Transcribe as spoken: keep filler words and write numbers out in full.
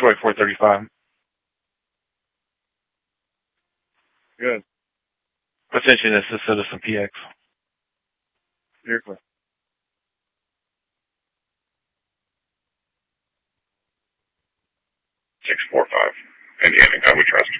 Detroit four thirty-five. Good. Attention, this is Citizen P X. You're clear. six four five. Indiana, how we trust?